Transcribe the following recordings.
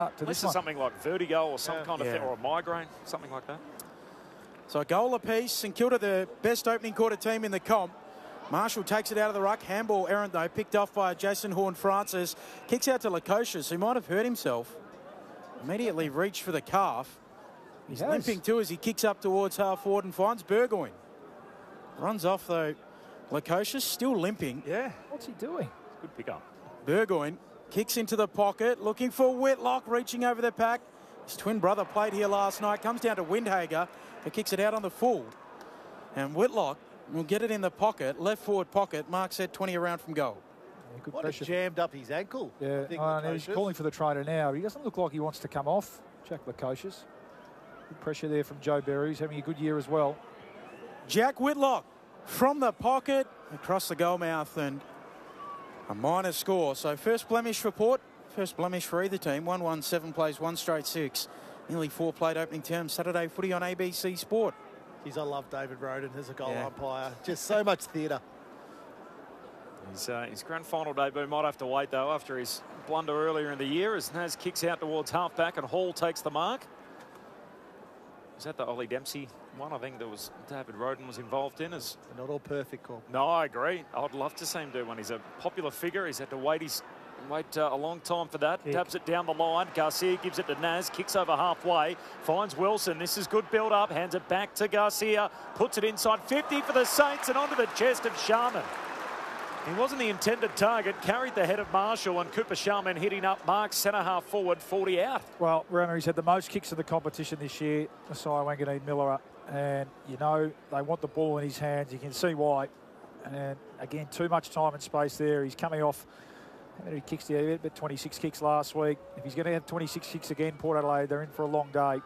This is something like vertigo or some kind of thing, or a migraine, something like that. So a goal apiece. St Kilda, the best opening quarter team in the comp. Marshall takes it out of the ruck. Handball errant, though, picked off by Jason Horne-Francis. Kicks out to Lukosius, who might have hurt himself. Immediately reached for the calf. He's limping too as he kicks up towards half forward and finds Burgoyne. Runs off, though. Lukosius still limping. Yeah. What's he doing? Good pick up. Burgoyne kicks into the pocket, looking for Whitlock, reaching over the pack. His twin brother played here last night. Comes down to Windhager, who kicks it out on the full. And Whitlock will get it in the pocket, left forward pocket. Mark said 20 around from goal. Yeah, good What pressure. jammed up his ankle. Yeah, he's calling for the trainer now. He doesn't look like he wants to come off, Jack Lukosius. Good pressure there from Joe Berry. He's having a good year as well. Jack Whitlock from the pocket, across the goal mouth, and a minor score. So first blemish report, first blemish for either team. 1-1, 7 plays, 1 straight 6. Nearly 4 played opening term. Saturday footy on ABC Sport. I love David Roden as a goal umpire. Just so much theatre. His grand final debut might have to wait, though, after his blunder earlier in the year as Naz kicks out towards half-back and Hall takes the mark. Is that the Ollie Dempsey one? I think that was David Roden was involved in. Not all perfect, Corp. No, I agree. I'd love to see him do one. He's a popular figure. He's had to wait a long time for that. Taps it down the line. Garcia gives it to Naz. Kicks over halfway. Finds Wilson. This is good build-up. Hands it back to Garcia. Puts it inside 50 for the Saints and onto the chest of Sharman. He wasn't the intended target. Carried the head of Marshall and Cooper Sharman hitting up Mark centre half forward, 40 out. Well, Runner, he's had the most kicks of the competition this year, Messiah Wanganeen-Miller, and you know they want the ball in his hands. You can see why. And again, too much time and space there. He's coming off. How many kicks did he have? But 26 kicks last week. If he's going to have 26 kicks again, Port Adelaide, they're in for a long day.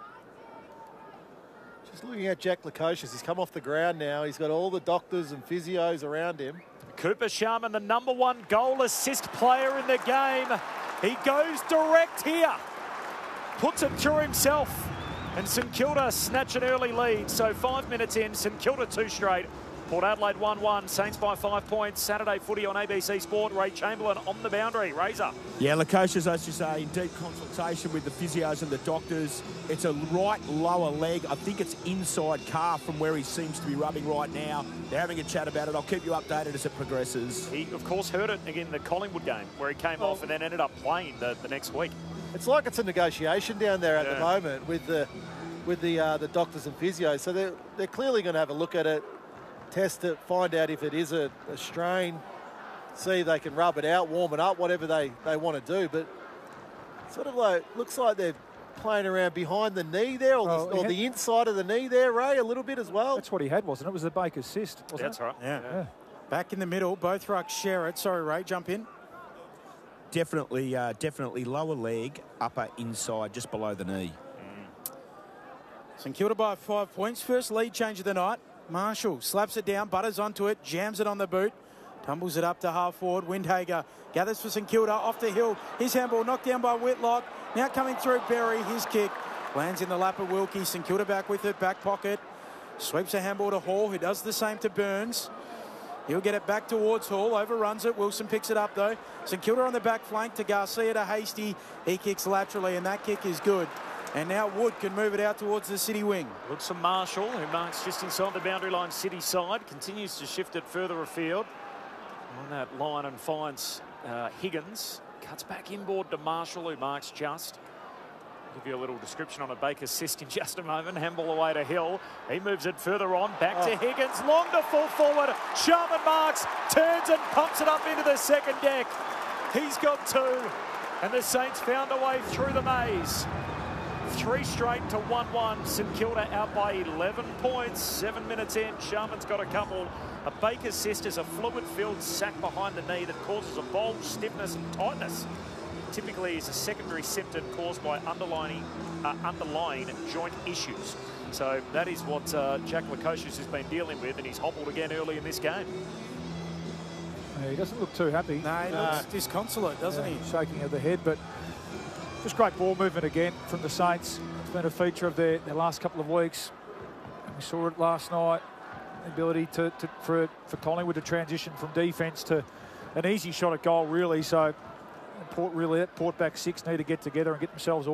Just looking at Jack Lukosius, he's come off the ground now. He's got all the doctors and physios around him. Cooper Sharman, the #1 goal assist player in the game. He goes direct here. Puts it through himself. And St Kilda snatch an early lead. So 5 minutes in, St Kilda 2 straight. Port Adelaide 1-1, Saints by 5 points. Saturday footy on ABC Sport. Ray Chamberlain on the boundary. Razor. Yeah, Lukosius, as you say, in deep consultation with the physios and the doctors. It's a right lower leg. I think it's inside calf from where he seems to be rubbing right now. They're having a chat about it. I'll keep you updated as it progresses. He, of course, heard it again in the Collingwood game where he came off and then ended up playing the next week. It's like it's a negotiation down there at the moment with the doctors and physios. So they're clearly going to have a look at it, test it, find out if it is a strain, see if they can rub it out, warm it up, whatever they want to do. But sort of like looks like they're playing around behind the knee there, or the inside of the knee there, Ray, a little bit as well. That's what he had, wasn't it? It was the Baker's cyst, wasn't That's it? right. Yeah. Back in the middle, both rucks share it. Sorry, Ray, jump in. Definitely lower leg, upper inside, just below the knee. St Kilda by 5 points. First lead change of the night. Marshall slaps it down, butters onto it, jams it on the boot, tumbles it up to half forward. Windhager gathers for St Kilda, off the hill. His handball knocked down by Whitlock. Now coming through Berry, his kick lands in the lap of Wilkie. St Kilda back with it, back pocket. Sweeps a handball to Hall, who does the same to Burns. He'll get it back towards Hall, overruns it. Wilson picks it up though. St Kilda on the back flank to Garcia to Hasty. He kicks laterally and that kick is good. And now Wood can move it out towards the City wing. Looks for Marshall, who marks just inside the boundary line City side. Continues to shift it further afield. On that line and finds Higgins. Cuts back inboard to Marshall, who marks just. I'll give you a little description on a Baker's cyst in just a moment. Handball away to Hill. He moves it further on. Back to Higgins. Long to full forward. Sharman marks. Turns and pumps it up into the second deck. He's got 2. And the Saints found a way through the maze. 3 straight to 1-1. St Kilda out by 11 points. 7 minutes in. Sharman's got a couple. A Baker's cyst is a fluid-filled sac behind the knee that causes a bulge, stiffness and tightness. Typically is a secondary symptom caused by underlying joint issues. So that is what Jack Lukosius has been dealing with, and he's hobbled again early in this game. Yeah, he doesn't look too happy. No, he looks disconsolate, doesn't he? Shaking of the head, but just great ball movement again from the Saints. It's been a feature of their last couple of weeks. We saw it last night. The ability for Collingwood to transition from defence to an easy shot at goal, really. So Port Roulette, Port back 6 need to get together and get themselves